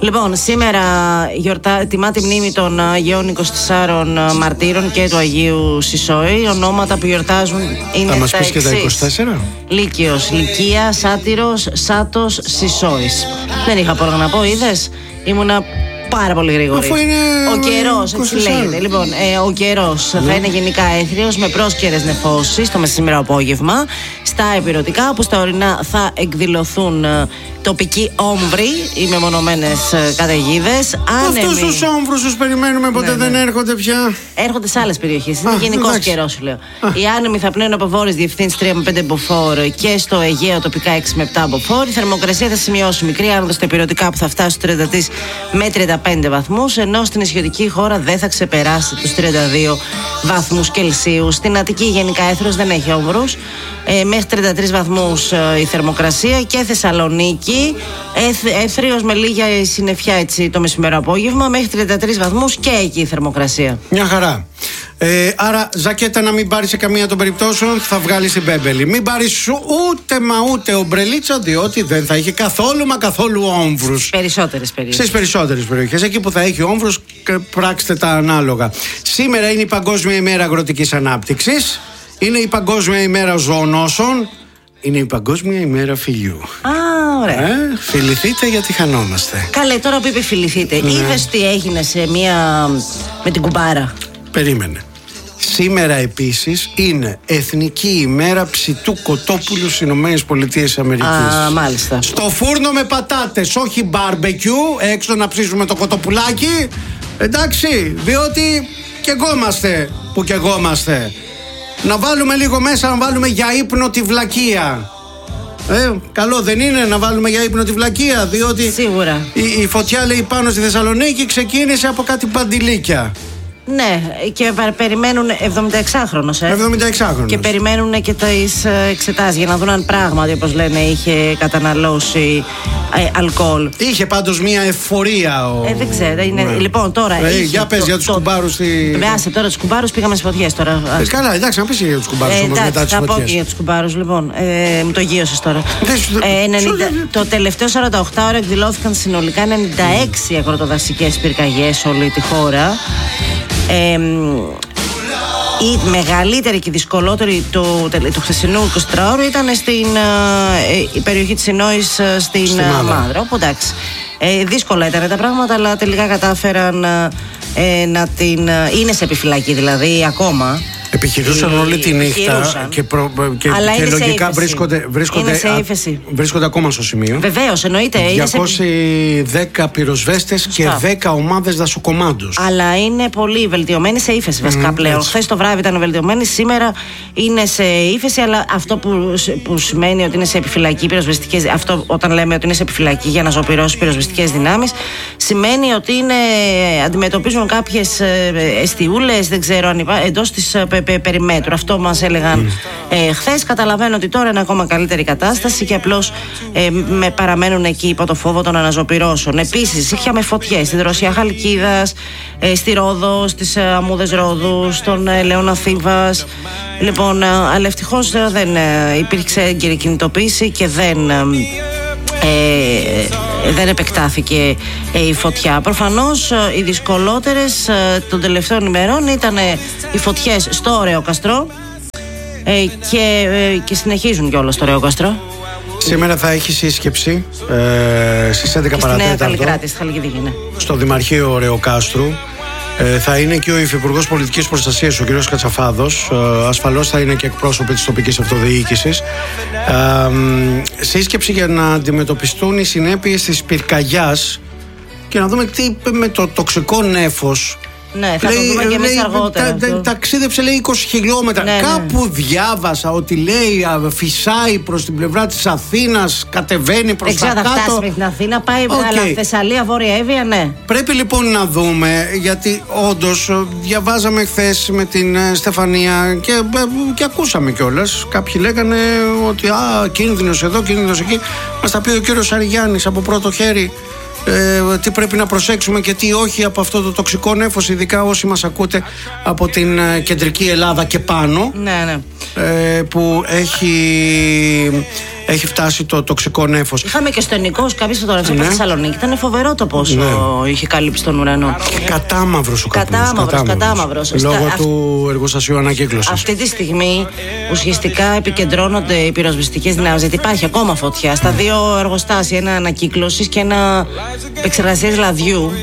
Λοιπόν, σήμερα τιμά τη μνήμη των Αγίων 24 μαρτύρων και του Αγίου Σισόη. Ονόματα που γιορτάζουν είναι τα εξής. Θα μας πεις και τα 24? Λύκειος, Λυκία, Σάτυρος, Σάτος, Σισόης. Δεν είχα πολλά να πω, είδες. Ήμουνα πάρα πολύ γρήγορη. Αφού είναι ο καιρός, έτσι λέγεται. Λοιπόν, ο καιρός θα είναι γενικά έθριος με πρόσκαιρες νεφώσεις το μεσημερινό απόγευμα. Στα ηπειρωτικά, όπου στα ορεινά θα εκδηλωθούν τοπικοί όμβροι ή μεμονωμένες καταιγίδες. Αυτούς τους όμβρους τους περιμένουμε, ποτέ δεν έρχονται πια. Έρχονται σε άλλες περιοχές. Είναι γενικός καιρός, σου λέω. Οι άνεμοι θα πνέουν από βόρειες διευθύνσεις 3 με 5 μποφόρ και στο Αιγαίο τοπικά 6 με 7 μποφόρ. Η θερμοκρασία θα σημειώσει μικρή άνοδο στα ηπειρωτικά που θα φτάσει στους 33 με 35 βαθμούς, ενώ στην νησιωτική χώρα δεν θα ξεπεράσει τους 32 βαθμούς Κελσίου. Στην Αττική γενικά έθρος δεν έχει όμβρους. Μέχρι 33 βαθμούς η θερμοκρασία, και Θεσσαλονίκη έθριος με λίγα συννεφιά έτσι το μεσημερινό απόγευμα, μέχρι 33 βαθμούς και εκεί η θερμοκρασία. Μια χαρά. Άρα ζακέτα να μην πάρεις σε καμία των περιπτώσεων, θα βγάλεις την πέμπελη. Μην πάρεις ούτε ομπρελίτσα, διότι δεν θα έχει καθόλου όμβρους. Στις περισσότερες περιοχές. Εκεί που θα έχει όμβρους, πράξτε τα ανάλογα. Σήμερα είναι η Παγκόσμια ημέρα αγροτικής ανάπτυξης. Είναι η Παγκόσμια ημέρα ζωονόσων. Είναι η Παγκόσμια ημέρα φιλιού. Ωραία. Φιληθείτε γιατί χανόμαστε. Καλέ, τώρα που είπε φιληθείτε, είδες τι έγινε με την κουμπάρα? Περίμενε. Σήμερα επίσης είναι Εθνική ημέρα ψητού κοτόπουλου στις ΗΠΑ. Μάλιστα. Στο φούρνο με πατάτες, όχι μπάρμπεκιου, έξω να ψήσουμε το κοτοπουλάκι. Εντάξει, διότι καιγόμαστε που καιγόμαστε. Να βάλουμε λίγο μέσα, να βάλουμε για ύπνο τη βλακεία. Καλό δεν είναι να βάλουμε για ύπνο τη βλακεία, διότι σίγουρα η φωτιά, λέει, πάνω στη Θεσσαλονίκη ξεκίνησε από κάτι παντιλίκια. Ναι, και περιμένουν 76χρονος. 76χρονος. Και περιμένουν και τις εξετάσεις για να δουν αν πράγματι, όπως λένε, είχε καταναλώσει αλκοόλ. Είχε πάντως μια εφορία δεν ξέρω. Λοιπόν, τώρα. Για πες για τους κουμπάρους. Άσε τώρα τους κουμπάρους, πήγαμε στις φωτιές τώρα. Καλά, εντάξει, να πεις για τους κουμπάρους όμως μετά τις φωτιές. Θα πω και για τους κουμπάρους, λοιπόν. Μου το γύρωσες τώρα. Το τελευταίο 48ωρο εκδηλώθηκαν συνολικά 96 αγροτοδασικές πυρκαγιές σε όλη τη χώρα. Η μεγαλύτερη και δυσκολότερη του χθεσινού 24ωρου ήταν στην η περιοχή της Ενόης στην Μάνδρα. Οπότε εντάξει, δύσκολα ήταν τα πράγματα, αλλά τελικά κατάφεραν να την... είναι σε επιφυλακή δηλαδή ακόμα. Επιχειρούσαν όλη τη νύχτα και λογικά βρίσκονται ακόμα στο σημείο. Βεβαίως, εννοείται. 210 πυροσβέστες και 10 ομάδες δασοκομάντους. Αλλά είναι πολύ βελτιωμένοι σε ύφεση βασικά πλέον. Χθες το βράδυ ήταν βελτιωμένοι, σήμερα είναι σε ύφεση, αλλά αυτό που σημαίνει ότι είναι σε επιφυλακή πυροσβεστικές, αυτό όταν λέμε ότι είναι σε επιφυλακή για να ζωοπυρώσει πυροσβεστικές δυνάμεις, σημαίνει ότι αντιμετωπίζουν κάποιες εστιούλες, δεν ξέρω αν εντός της περιμέτρου. Αυτό μας έλεγαν χθες. Καταλαβαίνω ότι τώρα είναι ακόμα καλύτερη κατάσταση και απλώς παραμένουν εκεί υπό το φόβο των αναζωπυρώσεων. Επίσης, είχαμε φωτιές στη Δροσιά Χαλκίδας, στη Ρόδο, στις Αμμούδες Ρόδου, στον Λέωνα Θήβας. Λοιπόν, αλλά ευτυχώς δεν υπήρξε έγκαιρη κινητοποίηση και δεν επεκτάθηκε η φωτιά. Προφανώς οι δυσκολότερες των τελευταίων ημερών ήταν οι φωτιές στο Ρεοκαστρό και συνεχίζουν κιόλας στο Ρεοκαστρό. Σήμερα θα έχει σύσκεψη στις 11 παρατέταρτο στο Δημαρχείο Ρεοκάστρου. Θα είναι και ο Υφυπουργός Πολιτικής Προστασίας, ο κ. Κατσαφάδος. Ασφαλώς θα είναι και εκπρόσωποι της τοπικής αυτοδιοίκησης. Σύσκεψη για να αντιμετωπιστούν οι συνέπειες της πυρκαγιάς και να δούμε τι με το τοξικό νέφος. Ναι, θα το δούμε και εμείς αργότερα. Ταξίδεψε, λέει, 20 χιλιόμετρα. Κάπου διάβασα ότι, λέει, φυσάει προς την πλευρά της Αθήνας, κατεβαίνει προς τα κάτω. Δεν ξέρω, θα φτάσει μέχρι την Αθήνα, πάει αλλά Θεσσαλία, Βόρεια Εύβοια, ναι. Πρέπει λοιπόν να δούμε, γιατί όντως διαβάζαμε χθες με την Στεφανία και ακούσαμε κιόλας. Κάποιοι λέγανε ότι κίνδυνος εδώ, κίνδυνος εκεί. Μας τα πει ο κύριος Αριγιάννης από πρώτο χέρι. Τι πρέπει να προσέξουμε και τι όχι από αυτό το τοξικό νέφος, ειδικά όσοι μας ακούτε από την κεντρική Ελλάδα και πάνω, ναι. που έχει φτάσει το τοξικό νέφος. Είχαμε και στο Νικός κάποιες φωτογραφίες από τη Θεσσαλονίκη. Ήταν φοβερό το πόσο είχε καλύψει τον ουρανό. Κατάμαυρος ο καπνός. Κατάμαυρος. Λόγω του εργοστασίου ανακύκλωσης. Αυτή τη στιγμή ουσιαστικά επικεντρώνονται οι πυροσβεστικές δυνάμεις. Γιατί υπάρχει ακόμα φωτιά στα δύο εργοστάσια. Ένα ανακύκλωσης και ένα επεξεργασίας λαδιού.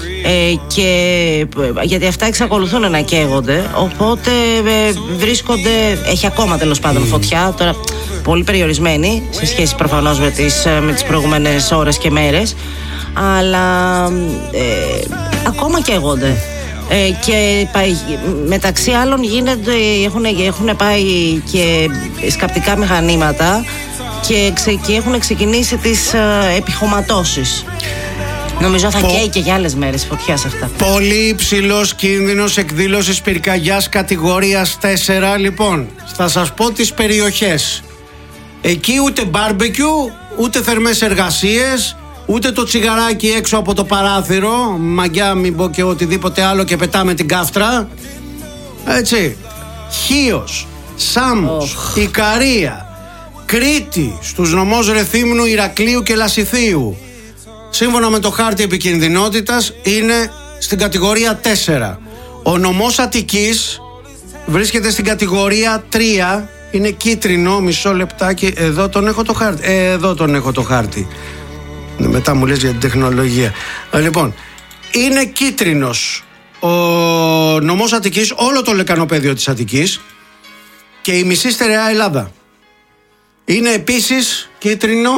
Γιατί αυτά εξακολουθούν να καίγονται. Οπότε βρίσκονται. Έχει ακόμα τέλος πάντων φωτιά. Τώρα πολύ περιορισμένη σε σχέση προφανώς με τις προηγούμενες ώρες και μέρες. Αλλά ακόμα καίγονται. Και μεταξύ άλλων έχουν πάει και σκαπτικά μηχανήματα και έχουν ξεκινήσει τις επιχωματώσεις. Νομίζω θα καίει και για άλλες μέρες φωτιά σε αυτά. Πολύ υψηλός κίνδυνος εκδήλωσης πυρκαγιάς κατηγορίας 4. Λοιπόν, θα σας πω τις περιοχές. Εκεί ούτε μπάρμπεκιου, ούτε θερμές εργασίες, ούτε το τσιγαράκι έξω από το παράθυρο. Μαγιά, μην πω και οτιδήποτε άλλο και πετάμε την κάφτρα. Έτσι. Χίος, Σάμος, Ικαρία, Κρήτη, στους νομούς Ρεθύμνου, Ηρακλείου και Λασιθίου. Σύμφωνα με το χάρτη επικινδυνότητας είναι στην κατηγορία 4. Ο νομός Αττικής βρίσκεται στην κατηγορία 3. Είναι κίτρινο, μισό λεπτάκι. Εδώ τον έχω το χάρτη. Εδώ τον έχω το χάρτη. Μετά μου λες για την τεχνολογία. Λοιπόν, είναι κίτρινος ο νομός Αττικής, όλο το λεκανοπέδιο της Αττικής και η μισή στερεά Ελλάδα. Είναι επίσης κίτρινο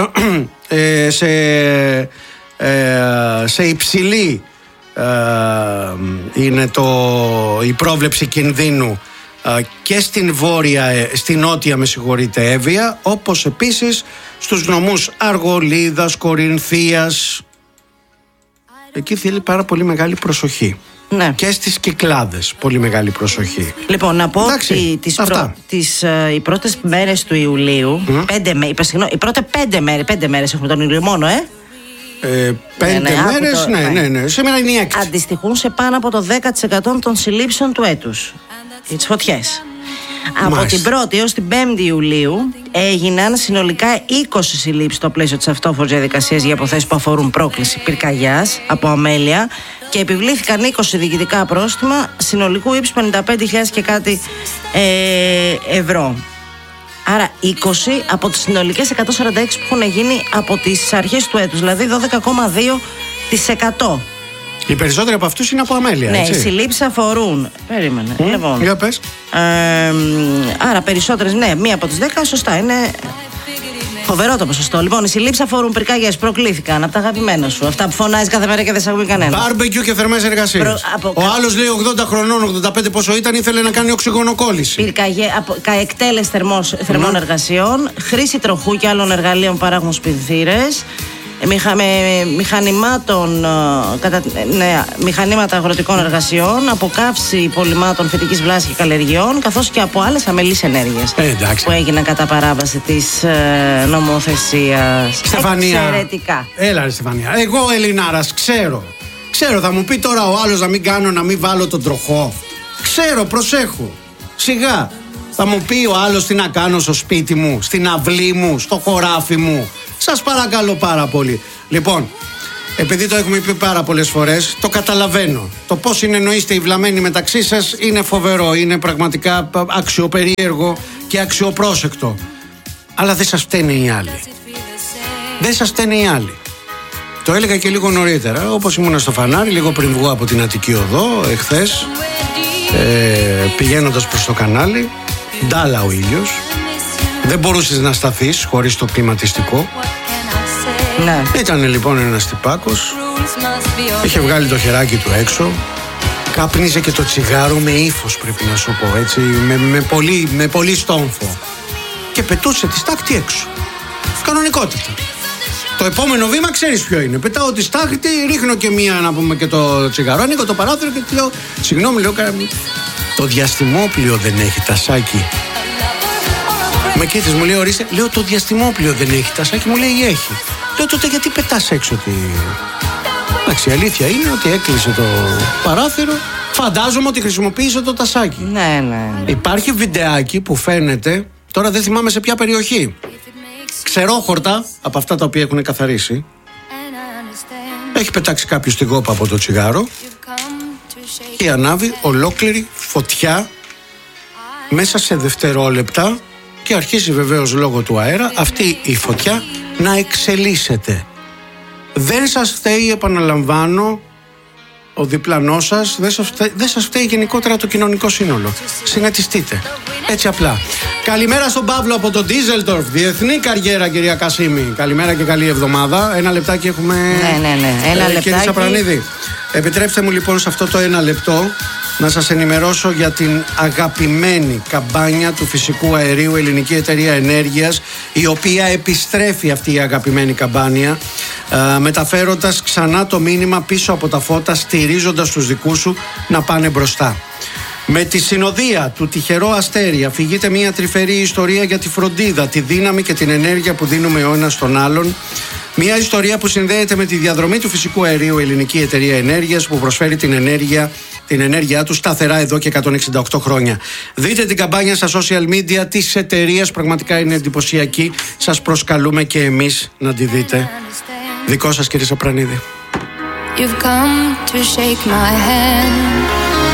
σε υψηλή είναι η πρόβλεψη κινδύνου και στην νότια Εύβοια, όπως επίσης στους νομούς Αργολίδας, Κορινθίας. Εκεί θέλει πάρα πολύ μεγάλη προσοχή. Ναι. Και στις Κυκλάδες πολύ μεγάλη προσοχή. Λοιπόν, να πω ότι οι πρώτες μέρες του Ιουλίου, οι πρώτες 5 μέρες έχουμε τον Ιουλίο μόνο, 5 μέρες, ναι. Σήμερα είναι η 6. Αντιστοιχούν σε πάνω από το 10% των συλλήψεων του έτους. Τις φωτιές. Από την 1η έως την 5η Ιουλίου έγιναν συνολικά 20 συλλήψεις στο πλαίσιο της αυτόφορης διαδικασίας για υποθέσεις που αφορούν πρόκληση πυρκαγιάς από αμέλεια και επιβλήθηκαν 20 διοικητικά πρόστιμα συνολικού ύψους 55.000 και κάτι ευρώ. Άρα 20 από τις συνολικές 146 που έχουν γίνει από τις αρχές του έτους, δηλαδή 12,2%. Οι περισσότεροι από αυτούς είναι από αμέλεια. Ναι, έτσι. οι συλλήψεις αφορούν. Περίμενε. Λοιπόν. Για πες. Άρα περισσότερες, ναι, μία από τις 10, σωστά. Είναι φοβερό το ποσοστό. Λοιπόν, οι συλλήψεις αφορούν πυρκαγιές, προκλήθηκαν από τα αγαπημένα σου. Αυτά που φωνάζει κάθε μέρα και δεν σε ακούει κανένα. Μπάρμπεκιου και θερμές εργασίες. Ο άλλος λέει 80 χρονών, 85 πόσο ήταν, ήθελε να κάνει οξυγονοκόλληση. Εκτέλεση θερμών εργασιών, χρήση τροχού και άλλων εργαλείων που παράγουν σπινθήρες. Μηχανήματα αγροτικών εργασιών, από καύση υπολειμμάτων φυτικής βλάσης και καλλιεργειών, καθώς και από άλλες αμελείς ενέργειες που έγιναν κατά παράβαση της νομοθεσίας. Στεφανία, εξαιρετικά. Έλα ρε Στεφανία, εγώ Ελληνάρας ξέρω, θα μου πει τώρα ο άλλος να μην βάλω τον τροχό. Ξέρω, προσέχω. Σιγά. Θα μου πει ο άλλος τι να κάνω στο σπίτι μου, στην αυλή μου, στο χωράφι μου. Σας παρακαλώ πάρα πολύ. Λοιπόν, επειδή το έχουμε πει πάρα πολλές φορές, το καταλαβαίνω. Το πώς συνεννοείστε οι βλαμμένοι μεταξύ σας είναι φοβερό. Είναι πραγματικά αξιοπερίεργο και αξιοπρόσεκτο. Αλλά δεν σας φταίνε οι άλλοι. Δεν σας φταίνε οι άλλοι. Το έλεγα και λίγο νωρίτερα, όπως ήμουνα στο φανάρι, λίγο πριν βγω από την Αττική Οδό, εχθές, πηγαίνοντας προς το κανάλι, ντάλα ο ήλιος. Δεν μπορούσες να σταθείς χωρίς το κλιματιστικό. Ναι. Ήταν λοιπόν ένας τυπάκος, είχε βγάλει το χεράκι του έξω, κάπνιζε και το τσιγάρο με ύφος, πρέπει να σου πω, έτσι, με πολύ στόμφο, και πετούσε τη στάχτη έξω. Κανονικότητα. Το επόμενο βήμα ξέρεις ποιο είναι. Πετάω τη στάχτη, ρίχνω και μία, να πούμε, και το τσιγάρο, ανοίγω το παράθυρο και λέω, συγγνώμη, λέω, το διαστημόπλιο δεν έχει τασάκι? Με κοίτας, μου λέει, ορίστε. Λέω, το διαστημόπλιο δεν έχει τασάκι? Μου λέει, έχει. Λέω, τότε γιατί πετάς έξω τη... Εντάξει, η αλήθεια είναι ότι έκλεισε το παράθυρο. Φαντάζομαι ότι χρησιμοποίησε το τασάκι. Ναι. Υπάρχει βιντεάκι που φαίνεται, τώρα δεν θυμάμαι σε ποια περιοχή, ξερόχορτα από αυτά τα οποία έχουν καθαρίσει. Έχει πετάξει κάποιος την κόπα από το τσιγάρο και ανάβει ολόκληρη φωτιά μέσα σε δευτερόλεπτα και αρχίζει βεβαίως λόγω του αέρα αυτή η φωτιά να εξελίσσεται. Δεν σας φταίει, επαναλαμβάνω, ο διπλανός σας, δεν σας φταίει γενικότερα το κοινωνικό σύνολο. Συνετιστείτε. Έτσι απλά. Καλημέρα στον Παύλο από το Ντίζελντορφ. Διεθνή καριέρα, κυρία Κασίμη. Καλημέρα και καλή εβδομάδα. Ένα λεπτάκι έχουμε. Ναι. Ένα λεπτάκι. Κύριε Σαπρανίδη, επιτρέψτε μου λοιπόν σε αυτό το ένα λεπτό να σας ενημερώσω για την αγαπημένη καμπάνια του φυσικού αερίου Ελληνική Εταιρεία Ενέργειας, η οποία επιστρέφει αυτή η αγαπημένη καμπάνια, μεταφέροντας ξανά το μήνυμα πίσω από τα φώτα, στηρίζοντας τους δικούς σου να πάνε μπροστά. Με τη συνοδεία του τυχερό αστέρι αφηγείται μια τρυφερή ιστορία για τη φροντίδα, τη δύναμη και την ενέργεια που δίνουμε ο ένας στον άλλον. Μια ιστορία που συνδέεται με τη διαδρομή του φυσικού αερίου Ελληνική Εταιρεία Ενέργειας, που προσφέρει την ενέργειά του σταθερά εδώ και 168 χρόνια. Δείτε την καμπάνια στα social media της εταιρείας, πραγματικά είναι εντυπωσιακή. Σας προσκαλούμε και εμείς να τη δείτε. Δικό σας, κύριε Σαπρανίδη. You've come to shake my hand.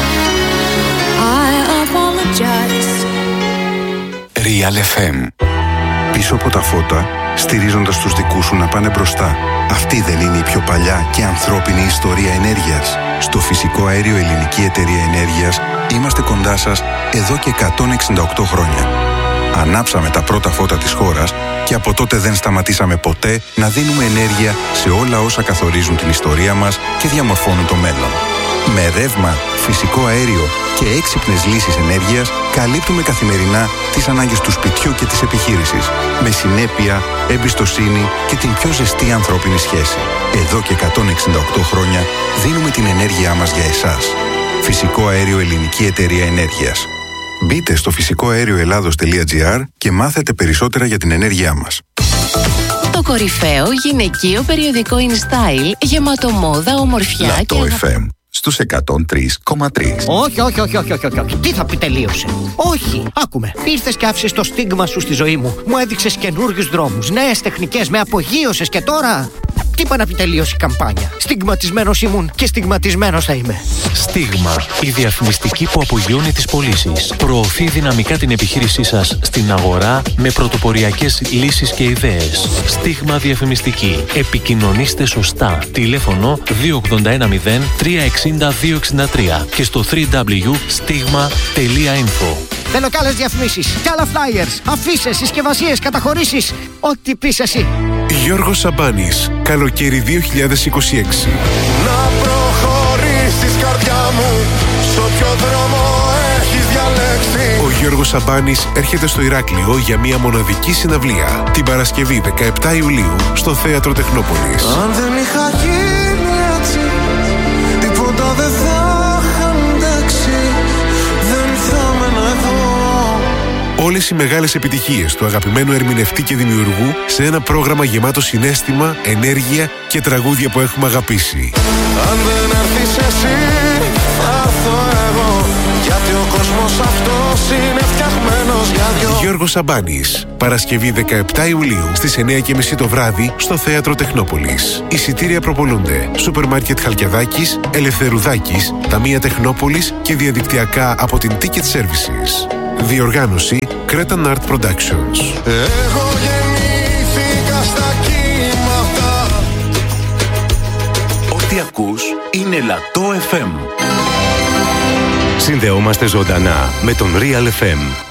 I apologize. Real FM. Πίσω από τα φώτα, στηρίζοντας τους δικούς σου να πάνε μπροστά. Αυτή δεν είναι η πιο παλιά και ανθρώπινη ιστορία ενέργειας? Στο φυσικό αέριο Ελληνική Εταιρεία Ενέργειας είμαστε κοντά σας εδώ και 168 χρόνια. Ανάψαμε τα πρώτα φώτα της χώρας και από τότε δεν σταματήσαμε ποτέ να δίνουμε ενέργεια σε όλα όσα καθορίζουν την ιστορία μας και διαμορφώνουν το μέλλον. Με ρεύμα, φυσικό αέριο και έξυπνες λύσεις ενέργειας καλύπτουμε καθημερινά τις ανάγκες του σπιτιού και της επιχείρησης, με συνέπεια, εμπιστοσύνη και την πιο ζεστή ανθρώπινη σχέση. Εδώ και 168 χρόνια δίνουμε την ενέργειά μας για εσάς. Φυσικό αέριο Ελληνική Εταιρεία Ενέργειας. Μπείτε στο φυσικοαέρioελλάδος.gr και μάθετε περισσότερα για την ενέργειά μας. Το κορυφαίο γυναικείο περιοδικό InStyle, γεμάτο μόδα, ομορφιά Λατό και... FM στους 103,3. Όχι. Τι θα πει τελείωσε? Όχι, άκουμε. Ήρθες και άφησες το στίγμα σου στη ζωή μου. Μου έδειξες καινούριους δρόμους, νέες τεχνικές, με απογείωσες και τώρα... Τι είπα να πει τελείωσε η καμπάνια? Στιγματισμένος ήμουν και στιγματισμένος θα είμαι. Στίγμα, η διαφημιστική που απογειώνει τις πωλήσεις. Προωθεί δυναμικά την επιχείρησή σας στην αγορά με πρωτοποριακές λύσεις και ιδέες. Στίγμα διαφημιστική. Επικοινωνήστε σωστά. Τηλέφωνο 2810 360 263 και στο www.stigma.info. Θέλω κι άλλες διαφημίσεις, κι άλλα flyers, αφήσεις, συσκευασίες, καταχωρήσεις. Ό,τι πεις εσύ. Γιώργος Σαμπάνης, καλοκαίρι 2026. Να προχωρήσεις καρδιά μου, στο ποιο δρόμο έχεις διαλέξει. Ο Γιώργος Σαμπάνης έρχεται στο Ηράκλειο για μια μοναδική συναυλία την Παρασκευή 17 Ιουλίου στο Θέατρο Τεχνόπολης. Αν δεν είχα γίνει έτσι, τίποτα δεν θα είχα αντέξει. Δεν θα έμενα εδώ. Όλες οι μεγάλες επιτυχίες του αγαπημένου ερμηνευτή και δημιουργού σε ένα πρόγραμμα γεμάτο συναίσθημα, ενέργεια και τραγούδια που έχουμε αγαπήσει. Αν δεν έρθεις εσύ, θα έρθω εγώ. Γιατί ο κόσμος αυτός είναι φτιαγμένος για δυο. Γιώργος Σαμπάνης, Παρασκευή 17 Ιουλίου στις 9:30 το βράδυ στο Θέατρο Τεχνόπολης. Εισιτήρια προπολούνται Σούπερ Μάρκετ Χαλκιαδάκης, Ελευθερουδάκης, Ταμεία Τεχνόπολης και διαδικτυακά από την Ticket Services. Διοργάνωση Cretan Art Productions. Εγώ γεννήθηκα στα κύματα. Ό,τι ακούς είναι Λατό FM. Συνδεόμαστε ζωντανά με τον Real FM.